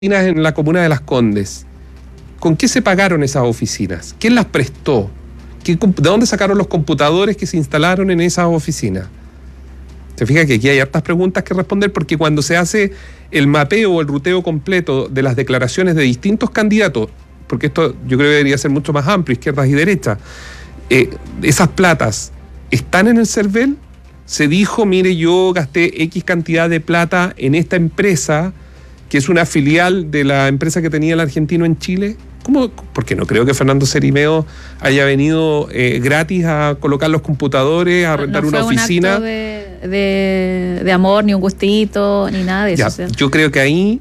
en la comuna de Las Condes. ¿Con qué se pagaron esas oficinas? ¿Quién las prestó? ¿De dónde sacaron los computadores que se instalaron en esas oficinas? Se fija que aquí hay hartas preguntas que responder, porque cuando se hace el mapeo o el ruteo completo de las declaraciones de distintos candidatos, porque esto yo creo que debería ser mucho más amplio, izquierdas y derechas, esas platas están en el CERVEL. Se dijo, mire, yo gasté X cantidad de plata en esta empresa, que es una filial de la empresa que tenía el argentino en Chile. ¿Cómo? Porque no creo que Fernando Cerimeo haya venido gratis a colocar los computadores, a rentar una oficina. No fue un acto de amor, ni un gustito, ni nada de eso. Ya, o sea, yo creo que ahí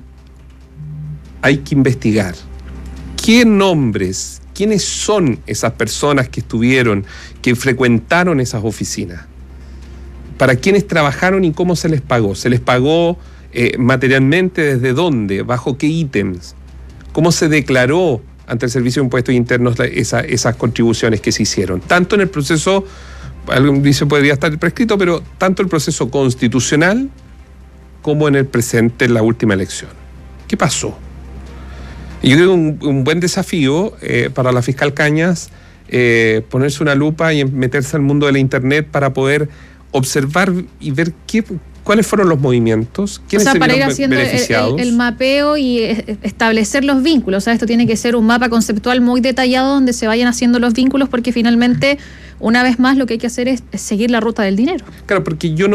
hay que investigar. ¿Qué nombres, quiénes son esas personas que estuvieron, que frecuentaron esas oficinas? ¿Para quiénes trabajaron y cómo se les pagó? ¿Se les pagó materialmente desde dónde? ¿Bajo qué ítems? ¿Cómo se declaró ante el Servicio de Impuestos Internos esas contribuciones que se hicieron? Tanto en el proceso, alguien dice podría estar prescrito, pero tanto el proceso constitucional como en el presente, en la última elección. ¿Qué pasó? Y yo creo que un buen desafío para la fiscal Cañas, ponerse una lupa y meterse al mundo de la Internet para poder observar y ver cuáles fueron los movimientos, quiénes se vieron beneficiados. El mapeo y establecer los vínculos. O sea, esto tiene que ser un mapa conceptual muy detallado donde se vayan haciendo los vínculos, porque finalmente, una vez más, lo que hay que hacer es seguir la ruta del dinero. Claro, porque yo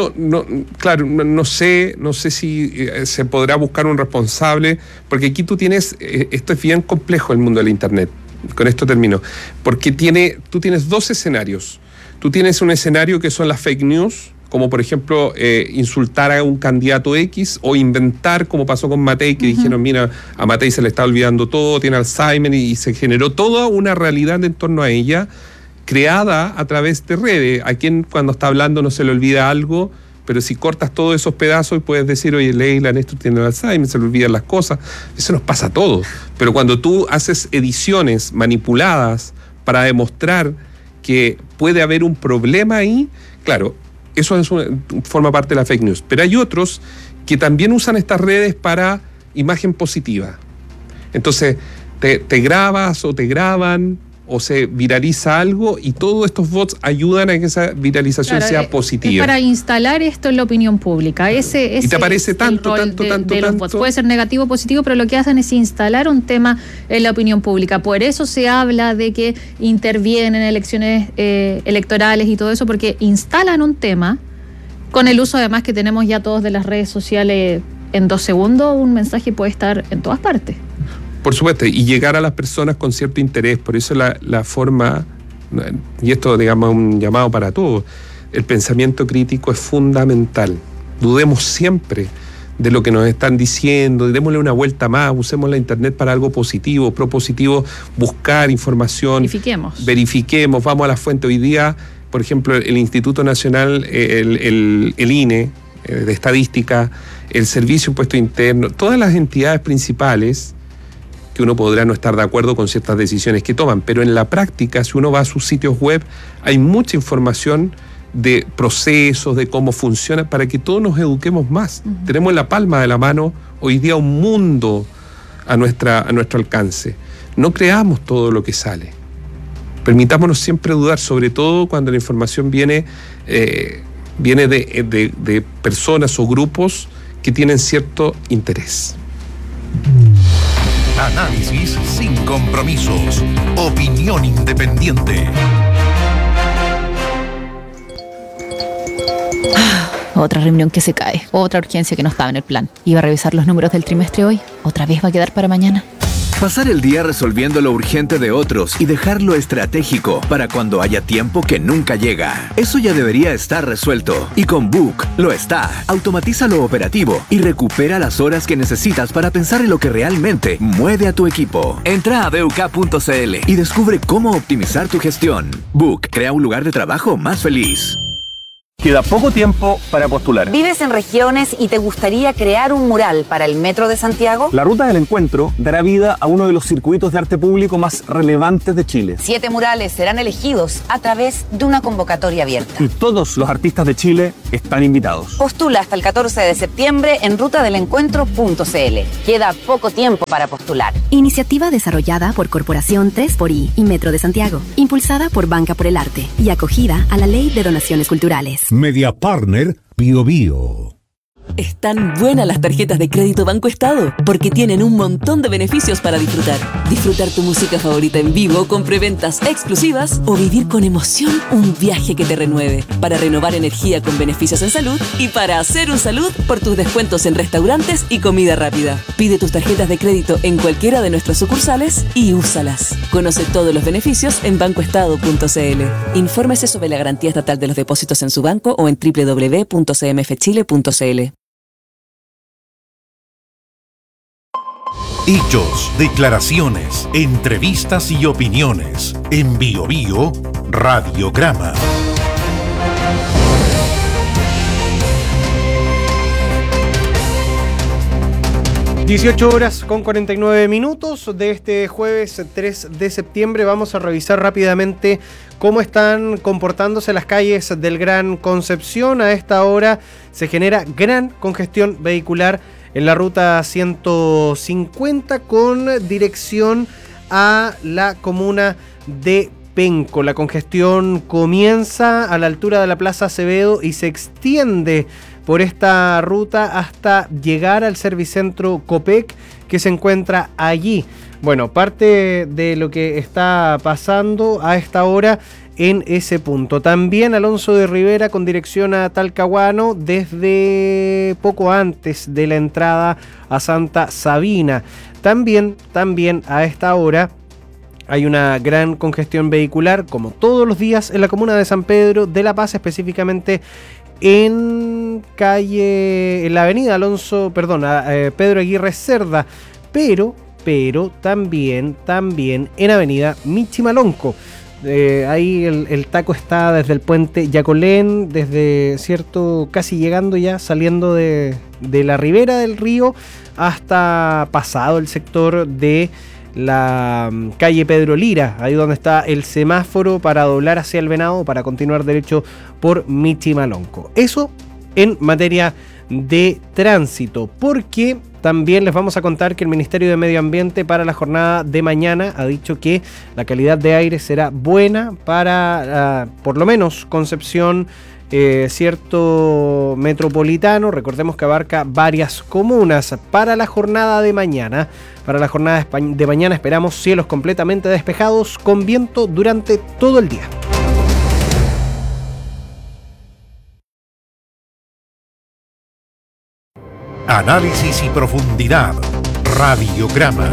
no sé si se podrá buscar un responsable, porque aquí tú tienes, esto es bien complejo el mundo del Internet. Con esto termino. Porque tú tienes dos escenarios. Tú tienes un escenario que son las fake news, como por ejemplo insultar a un candidato X, o inventar, como pasó con Matei, que dijeron, mira, a Matei se le está olvidando todo, tiene Alzheimer, y se generó toda una realidad en torno a ella, creada a través de redes. A quien cuando está hablando no se le olvida algo, pero si cortas todos esos pedazos y puedes decir, oye, Leila, Néstor tiene Alzheimer, se le olvidan las cosas, eso nos pasa a todos. Pero cuando tú haces ediciones manipuladas para demostrar que puede haber un problema ahí, claro, eso forma parte de la fake news. Pero hay otros que también usan estas redes para imagen positiva. Entonces, te grabas o te graban o se viraliza algo, y todos estos bots ayudan a que esa viralización sea positiva. Es para instalar esto en la opinión pública. Y te aparece tanto. Bots. Puede ser negativo o positivo, pero lo que hacen es instalar un tema en la opinión pública. Por eso se habla de que intervienen en elecciones electorales y todo eso, porque instalan un tema con el uso además que tenemos ya todos de las redes sociales. En 2 segundos un mensaje puede estar en todas partes. Por supuesto, y llegar a las personas con cierto interés. Por eso la forma, y esto digamos un llamado para todos, el pensamiento crítico es fundamental. Dudemos siempre de lo que nos están diciendo, démosle una vuelta más, usemos la Internet para algo positivo, propositivo, buscar información. Verifiquemos, vamos a la fuente. Hoy día, por ejemplo, el Instituto Nacional, el INE, de Estadística, el Servicio de Impuestos Internos, todas las entidades principales, que uno podrá no estar de acuerdo con ciertas decisiones que toman, pero en la práctica, si uno va a sus sitios web, hay mucha información de procesos, de cómo funciona, para que todos nos eduquemos más. Tenemos en la palma de la mano hoy día un mundo a nuestro alcance. No creamos todo lo que sale. Permitámonos siempre dudar, sobre todo cuando la información viene de personas o grupos que tienen cierto interés. Análisis sin compromisos. Opinión independiente. Otra reunión que se cae. Otra urgencia que no estaba en el plan. Iba a revisar los números del trimestre hoy. ¿Otra vez va a quedar para mañana? Pasar el día resolviendo lo urgente de otros y dejar lo estratégico para cuando haya tiempo que nunca llega. Eso ya debería estar resuelto. Y con Book lo está. Automatiza lo operativo y recupera las horas que necesitas para pensar en lo que realmente mueve a tu equipo. Entra a BUK.cl y descubre cómo optimizar tu gestión. Book crea un lugar de trabajo más feliz. Queda poco tiempo para postular. ¿Vives en regiones y te gustaría crear un mural para el Metro de Santiago? La Ruta del Encuentro dará vida a uno de los circuitos de arte público más relevantes de Chile. 7 murales serán elegidos a través de una convocatoria abierta. Y todos los artistas de Chile están invitados. Postula hasta el 14 de septiembre en rutadelencuentro.cl. Queda poco tiempo para postular. Iniciativa desarrollada por Corporación 3xI y Metro de Santiago, impulsada por Banca por el Arte y acogida a la Ley de Donaciones Culturales. Media Partner Bio Bio. Están buenas las tarjetas de crédito Banco Estado porque tienen un montón de beneficios para disfrutar. Disfrutar tu música favorita en vivo con preventas exclusivas o vivir con emoción un viaje que te renueve. Para renovar energía con beneficios en salud y para hacer un salud por tus descuentos en restaurantes y comida rápida. Pide tus tarjetas de crédito en cualquiera de nuestras sucursales y úsalas. Conoce todos los beneficios en bancoestado.cl. Infórmese sobre la garantía estatal de los depósitos en su banco o en www.cmfchile.cl. Hechos, declaraciones, entrevistas y opiniones. En Bio Bio, Radiograma. (18:49) de este jueves 3 de septiembre. Vamos a revisar rápidamente cómo están comportándose las calles del Gran Concepción. A esta hora se genera gran congestión vehicular en la ruta 150 con dirección a la comuna de Penco. La congestión comienza a la altura de la Plaza Acevedo y se extiende por esta ruta hasta llegar al Servicentro Copec, que se encuentra allí. Bueno, parte de lo que está pasando a esta hora en ese punto. También Alonso de Rivera con dirección a Talcahuano desde poco antes de la entrada a Santa Sabina. También a esta hora hay una gran congestión vehicular, como todos los días, en la comuna de San Pedro de la Paz, específicamente en la avenida Pedro Aguirre Cerda, pero también en avenida Michimalonco. Ahí el taco está desde el puente Yacolén, casi llegando ya, saliendo de la ribera del río hasta pasado el sector de la calle Pedro Lira, ahí donde está el semáforo para doblar hacia el Venado, para continuar derecho por Michimalonco. Eso en materia de tránsito, porque también les vamos a contar que el Ministerio de Medio Ambiente para la jornada de mañana ha dicho que la calidad de aire será buena para, por lo menos, Concepción, cierto metropolitano. Recordemos que abarca varias comunas. Para la jornada de mañana esperamos cielos completamente despejados con viento durante todo el día. Análisis y profundidad. Radiograma.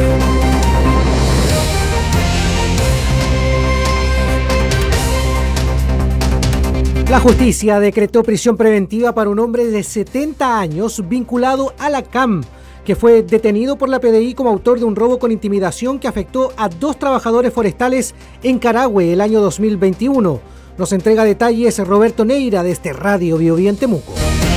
La justicia decretó prisión preventiva para un hombre de 70 años vinculado a la CAM, que fue detenido por la PDI como autor de un robo con intimidación que afectó a 2 trabajadores forestales en Carahue el año 2021. Nos entrega detalles Roberto Neira desde Radio Bio Bio en Temuco.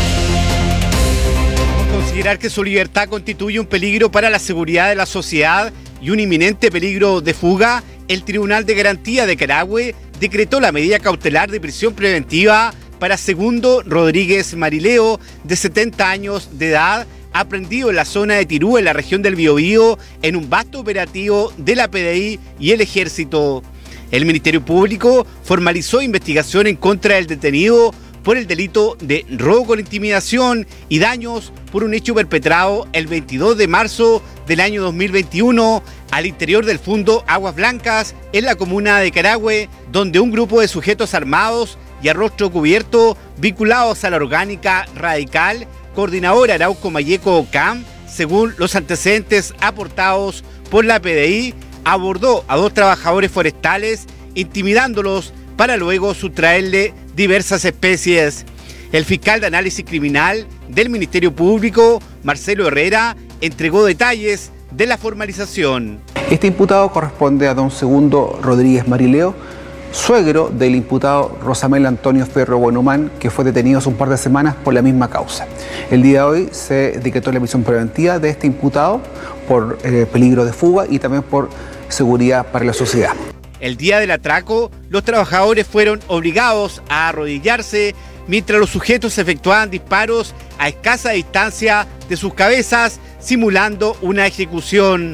Considerar que su libertad constituye un peligro para la seguridad de la sociedad y un inminente peligro de fuga, el Tribunal de Garantía de Carahue decretó la medida cautelar de prisión preventiva para Segundo Rodríguez Marileo, de 70 años de edad, aprehendido en la zona de Tirú, en la región del Biobío, en un vasto operativo de la PDI y el Ejército. El Ministerio Público formalizó investigación en contra del detenido por el delito de robo con intimidación y daños por un hecho perpetrado el 22 de marzo del año 2021 al interior del Fundo Aguas Blancas en la comuna de Carahue, donde un grupo de sujetos armados y a rostro cubierto vinculados a la orgánica radical Coordinadora Arauco Mayeco CAM, según los antecedentes aportados por la PDI, abordó a 2 trabajadores forestales intimidándolos para luego sustraerle diversas especies. El fiscal de análisis criminal del Ministerio Público, Marcelo Herrera, entregó detalles de la formalización. Este imputado corresponde a don Segundo Rodríguez Marileo, suegro del imputado Rosamel Antonio Ferro Buenhumán, que fue detenido hace un par de semanas por la misma causa. El día de hoy se decretó la prisión preventiva de este imputado por peligro de fuga y también por seguridad para la sociedad. El día del atraco, los trabajadores fueron obligados a arrodillarse mientras los sujetos efectuaban disparos a escasa distancia de sus cabezas, simulando una ejecución.